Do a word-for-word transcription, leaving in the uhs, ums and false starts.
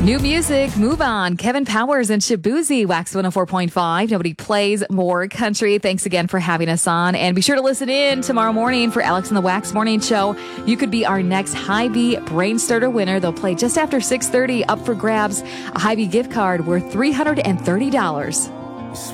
New music, Move On, Kevin Powers and Shabuzi, Wax one oh four point five. Nobody plays more country. Thanks again for having us on. And be sure to listen in tomorrow morning for Alex and the Wax Morning Show. You could be our next Hy-Vee Brain Starter winner. They'll play just after six thirty, up for grabs. A Hy-Vee gift card worth three hundred thirty dollars.